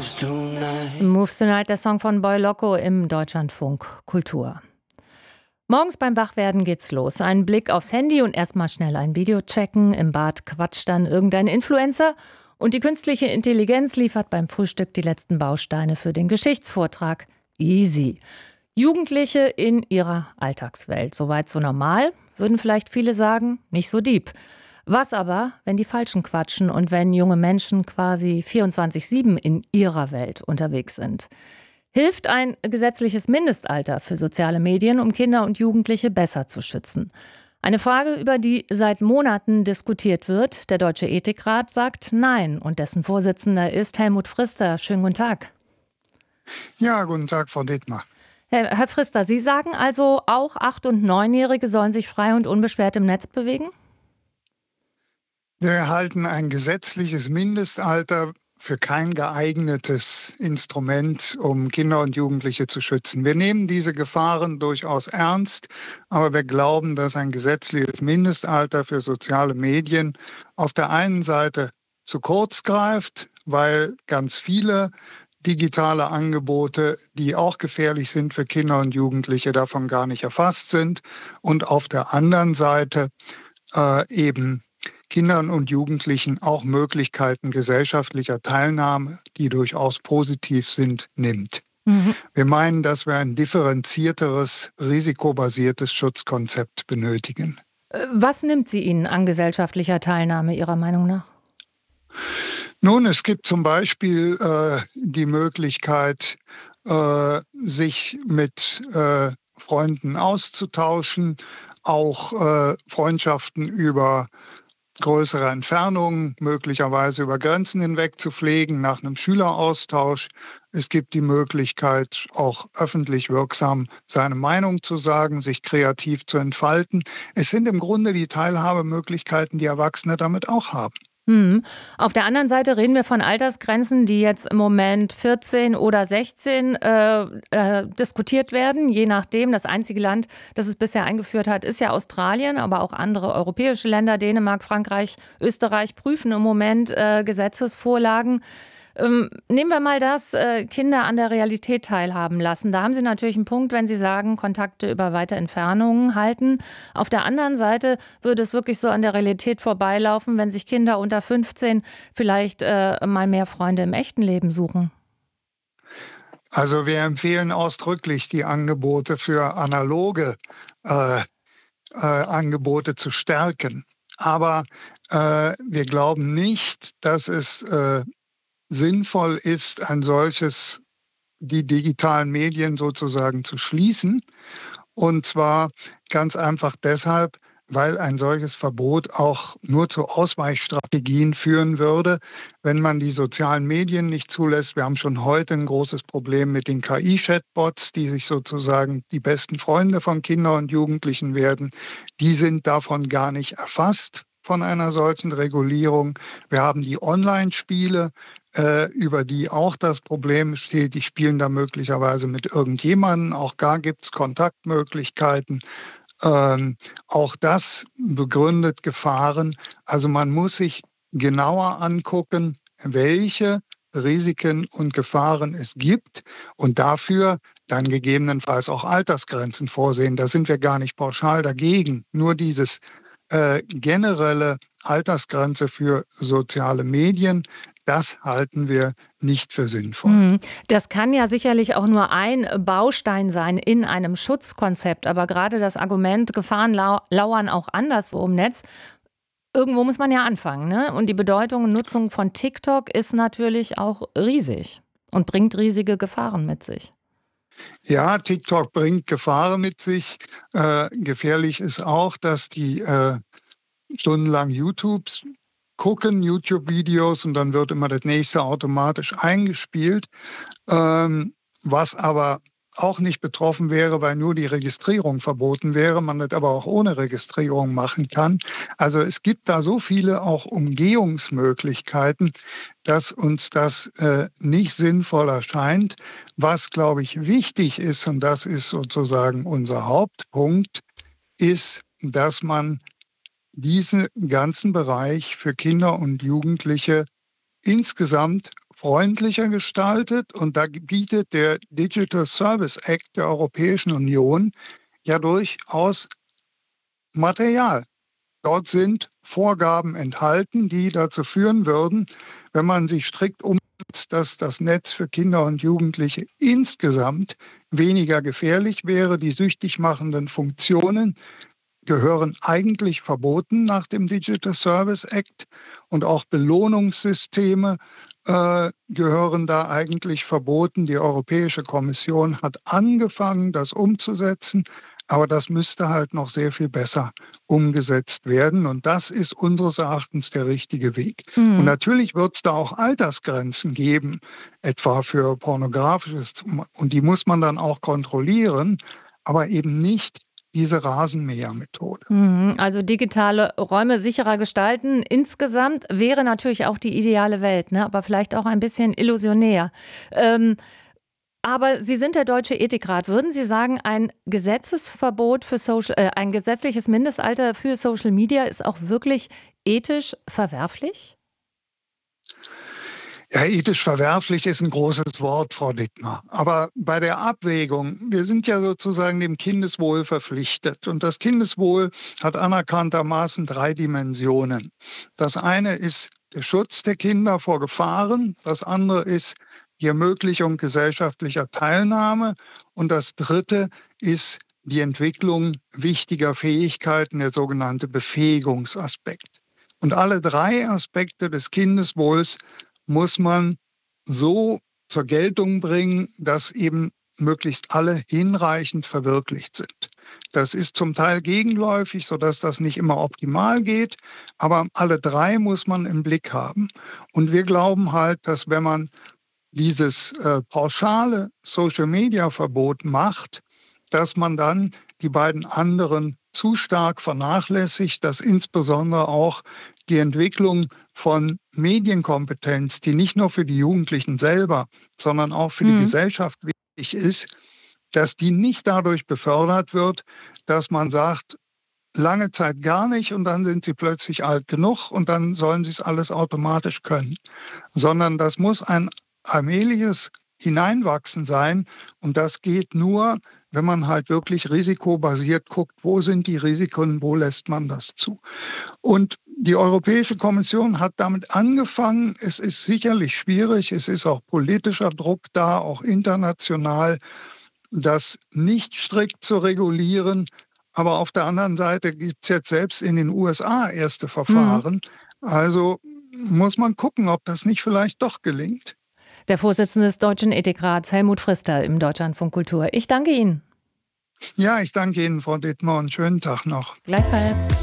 Moves Tonight, der Song von Boy Loco im Deutschlandfunk Kultur. Morgens beim Wachwerden geht's los. Ein Blick aufs Handy und erstmal schnell ein Video checken. Im Bad quatscht dann irgendein Influencer. Und die künstliche Intelligenz liefert beim Frühstück die letzten Bausteine für den Geschichtsvortrag. Easy. Jugendliche in ihrer Alltagswelt. Soweit so normal, würden vielleicht viele sagen, nicht so deep. Was aber, wenn die Falschen quatschen und wenn junge Menschen quasi 24/7 in ihrer Welt unterwegs sind? Hilft ein gesetzliches Mindestalter für soziale Medien, um Kinder und Jugendliche besser zu schützen? Eine Frage, über die seit Monaten diskutiert wird. Der Deutsche Ethikrat sagt Nein und dessen Vorsitzender ist Helmut Frister. Schönen guten Tag. Ja, guten Tag, Frau Dittmar. Herr Frister, Sie sagen also, auch 8- und 9-Jährige sollen sich frei und unbeschwert im Netz bewegen? Wir erhalten ein gesetzliches Mindestalter für kein geeignetes Instrument, um Kinder und Jugendliche zu schützen. Wir nehmen diese Gefahren durchaus ernst, aber wir glauben, dass ein gesetzliches Mindestalter für soziale Medien auf der einen Seite zu kurz greift, weil ganz viele digitale Angebote, die auch gefährlich sind für Kinder und Jugendliche, davon gar nicht erfasst sind, und auf der anderen Seite eben Kindern und Jugendlichen auch Möglichkeiten gesellschaftlicher Teilnahme, die durchaus positiv sind, nimmt. Wir meinen, dass wir ein differenzierteres, risikobasiertes Schutzkonzept benötigen. Was nimmt sie Ihnen an gesellschaftlicher Teilnahme Ihrer Meinung nach? Nun, es gibt zum Beispiel die Möglichkeit, sich mit Freunden auszutauschen, auch Freundschaften über größere Entfernungen, möglicherweise über Grenzen hinweg zu pflegen, nach einem Schüleraustausch. Es gibt die Möglichkeit, auch öffentlich wirksam seine Meinung zu sagen, sich kreativ zu entfalten. Es sind im Grunde die Teilhabemöglichkeiten, die Erwachsene damit auch haben. Auf der anderen Seite reden wir von Altersgrenzen, die jetzt im Moment 14 oder 16 diskutiert werden, je nachdem. Das einzige Land, das es bisher eingeführt hat, ist ja Australien, aber auch andere europäische Länder, Dänemark, Frankreich, Österreich prüfen im Moment Gesetzesvorlagen. Nehmen wir mal das, Kinder an der Realität teilhaben lassen. Da haben Sie natürlich einen Punkt, wenn Sie sagen, Kontakte über weite Entfernungen halten. Auf der anderen Seite würde es wirklich so an der Realität vorbeilaufen, wenn sich Kinder unter 15 vielleicht mal mehr Freunde im echten Leben suchen. Also wir empfehlen ausdrücklich, die Angebote für analoge Angebote zu stärken. Aber wir glauben nicht, dass es sinnvoll ist, die digitalen Medien sozusagen zu schließen. Und zwar ganz einfach deshalb, weil ein solches Verbot auch nur zu Ausweichstrategien führen würde, wenn man die sozialen Medien nicht zulässt. Wir haben schon heute ein großes Problem mit den KI-Chatbots, die sich sozusagen die besten Freunde von Kindern und Jugendlichen werden. Die sind davon gar nicht erfasst, von einer solchen Regulierung. Wir haben die Online-Spiele, über die auch das Problem besteht. Die spielen da möglicherweise mit irgendjemandem. Auch da gibt es Kontaktmöglichkeiten. Auch das begründet Gefahren. Also man muss sich genauer angucken, welche Risiken und Gefahren es gibt und dafür dann gegebenenfalls auch Altersgrenzen vorsehen. Da sind wir gar nicht pauschal dagegen. Nur dieses generelle Altersgrenze für soziale Medien, das halten wir nicht für sinnvoll. Das kann ja sicherlich auch nur ein Baustein sein in einem Schutzkonzept. Aber gerade das Argument, Gefahren lauern auch anderswo im Netz, irgendwo muss man ja anfangen, ne? Und die Bedeutung und Nutzung von TikTok ist natürlich auch riesig und bringt riesige Gefahren mit sich. Ja, TikTok bringt Gefahren mit sich. Gefährlich ist auch, dass die stundenlang YouTube-Videos und dann wird immer das nächste automatisch eingespielt, was aber auch nicht betroffen wäre, weil nur die Registrierung verboten wäre, man das aber auch ohne Registrierung machen kann. Also es gibt da so viele auch Umgehungsmöglichkeiten, dass uns das nicht sinnvoll erscheint. Was, glaube ich, wichtig ist, und das ist sozusagen unser Hauptpunkt, ist, dass man diesen ganzen Bereich für Kinder und Jugendliche insgesamt freundlicher gestaltet und da bietet der Digital Service Act der Europäischen Union ja durchaus Material. Dort sind Vorgaben enthalten, die dazu führen würden, wenn man sie strikt umsetzt, dass das Netz für Kinder und Jugendliche insgesamt weniger gefährlich wäre. Die süchtig machenden Funktionen gehören eigentlich verboten nach dem Digital Service Act und auch Belohnungssysteme gehören da eigentlich verboten. Die Europäische Kommission hat angefangen, das umzusetzen, aber das müsste halt noch sehr viel besser umgesetzt werden. Und das ist unseres Erachtens der richtige Weg. Und Mhm. natürlich wird es da auch Altersgrenzen geben, etwa für Pornografisches. Und die muss man dann auch kontrollieren, aber eben nicht diese Rasenmähermethode. Also digitale Räume sicherer gestalten insgesamt wäre natürlich auch die ideale Welt, ne? Aber vielleicht auch ein bisschen illusionär. Ähm, aber Sie sind der Deutsche Ethikrat. Würden Sie sagen, ein Gesetzesverbot für ein gesetzliches Mindestalter für Social Media ist auch wirklich ethisch verwerflich? Ja, ethisch verwerflich ist ein großes Wort, Frau Dittmar. Aber bei der Abwägung, wir sind ja sozusagen dem Kindeswohl verpflichtet. Und das Kindeswohl hat anerkanntermaßen 3 Dimensionen. Das eine ist der Schutz der Kinder vor Gefahren. Das andere ist die Ermöglichung gesellschaftlicher Teilnahme. Und das dritte ist die Entwicklung wichtiger Fähigkeiten, der sogenannte Befähigungsaspekt. Und alle 3 Aspekte des Kindeswohls muss man so zur Geltung bringen, dass eben möglichst alle hinreichend verwirklicht sind. Das ist zum Teil gegenläufig, sodass das nicht immer optimal geht, aber alle 3 muss man im Blick haben. Und wir glauben halt, dass wenn man dieses pauschale Social-Media-Verbot macht, dass man dann die beiden anderen zu stark vernachlässigt, dass insbesondere auch die Entwicklung von Medienkompetenz, die nicht nur für die Jugendlichen selber, sondern auch für die Mhm. Gesellschaft wichtig ist, dass die nicht dadurch befördert wird, dass man sagt, lange Zeit gar nicht und dann sind sie plötzlich alt genug und dann sollen sie es alles automatisch können. Sondern das muss ein allmähliches Hineinwachsen sein und das geht nur, wenn man halt wirklich risikobasiert guckt, wo sind die Risiken, wo lässt man das zu. Und die Europäische Kommission hat damit angefangen. Es ist sicherlich schwierig, es ist auch politischer Druck da, auch international, das nicht strikt zu regulieren. Aber auf der anderen Seite gibt es jetzt selbst in den USA erste Mhm. Verfahren. Also muss man gucken, ob das nicht vielleicht doch gelingt. Der Vorsitzende des Deutschen Ethikrats, Helmut Frister, im Deutschlandfunk Kultur. Ich danke Ihnen. Ja, ich danke Ihnen, Frau Dittmar, und schönen Tag noch. Gleichfalls.